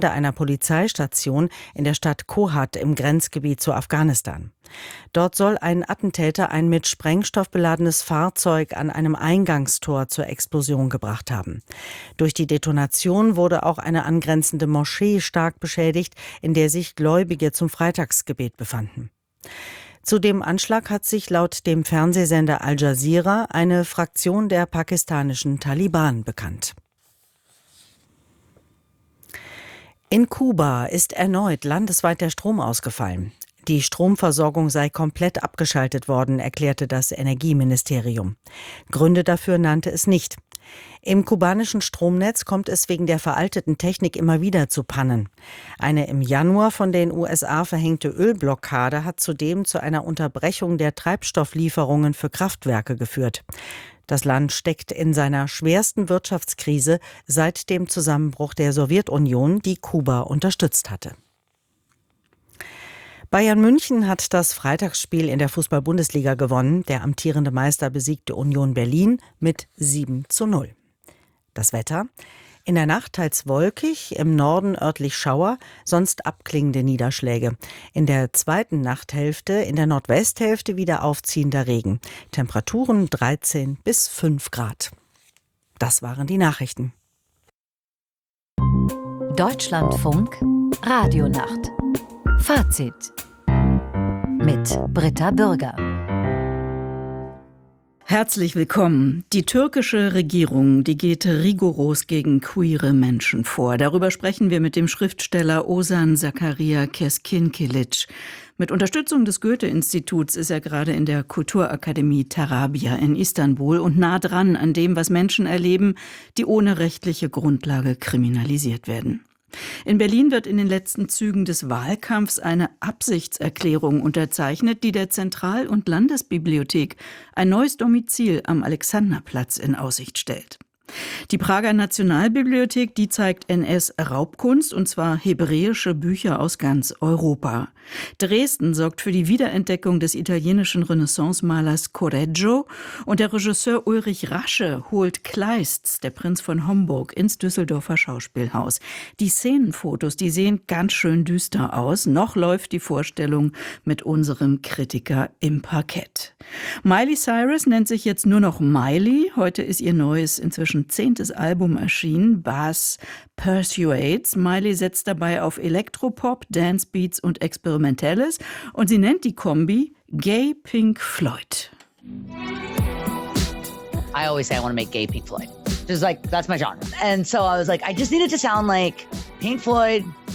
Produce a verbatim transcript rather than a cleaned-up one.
einer Polizeistation in der Stadt Kohat im Grenzgebiet zu Afghanistan. Dort soll ein Attentäter ein mit Sprengstoff beladenes Fahrzeug an einem Eingangstor zur Explosion gebracht haben. Durch die Detonation wurde auch eine angrenzende Moschee stark beschädigt, in der sich Gläubige zum Freitagsgebet befanden. Zu dem Anschlag hat sich laut dem Fernsehsender Al Jazeera eine Fraktion der pakistanischen Taliban bekannt. In Kuba ist erneut landesweit der Strom ausgefallen. Die Stromversorgung sei komplett abgeschaltet worden, erklärte das Energieministerium. Gründe dafür nannte es nicht. Im kubanischen Stromnetz kommt es wegen der veralteten Technik immer wieder zu Pannen. Eine im Januar von den U S A verhängte Ölblockade hat zudem zu einer Unterbrechung der Treibstofflieferungen für Kraftwerke geführt. Das Land steckt in seiner schwersten Wirtschaftskrise seit dem Zusammenbruch der Sowjetunion, die Kuba unterstützt hatte. Bayern München hat das Freitagsspiel in der Fußball-Bundesliga gewonnen. Der amtierende Meister besiegte Union Berlin mit sieben zu null. Das Wetter: In der Nacht teils wolkig, im Norden örtlich Schauer, sonst abklingende Niederschläge. In der zweiten Nachthälfte, in der Nordwesthälfte wieder aufziehender Regen. Temperaturen dreizehn bis fünf Grad. Das waren die Nachrichten. Deutschlandfunk Radionacht. Fazit mit Britta Bürger. Herzlich willkommen. Die türkische Regierung, die geht rigoros gegen queere Menschen vor. Darüber sprechen wir mit dem Schriftsteller Ozan Zakaria Keskinkilic. Mit Unterstützung des Goethe-Instituts ist er gerade in der Kulturakademie Tarabya in Istanbul und nah dran an dem, was Menschen erleben, die ohne rechtliche Grundlage kriminalisiert werden. In Berlin wird in den letzten Zügen des Wahlkampfs eine Absichtserklärung unterzeichnet, die der Zentral- und Landesbibliothek ein neues Domizil am Alexanderplatz in Aussicht stellt. Die Prager Nationalbibliothek, die zeigt N S-Raubkunst, und zwar hebräische Bücher aus ganz Europa. Dresden sorgt für die Wiederentdeckung des italienischen Renaissance-Malers Correggio und der Regisseur Ulrich Rasche holt Kleists, der Prinz von Homburg, ins Düsseldorfer Schauspielhaus. Die Szenenfotos, die sehen ganz schön düster aus. Noch läuft die Vorstellung mit unserem Kritiker im Parkett. Miley Cyrus nennt sich jetzt nur noch Miley. Heute ist ihr neues, inzwischen zehntes Album erschienen, Bass Persuades. Miley setzt dabei auf Elektropop, Dancebeats und Experimentelles und sie nennt die Kombi Gay Pink Floyd. I always say I want to make gay Pink Floyd. Just like, that's my genre. And so I was like, I just need it to sound like Pink Floyd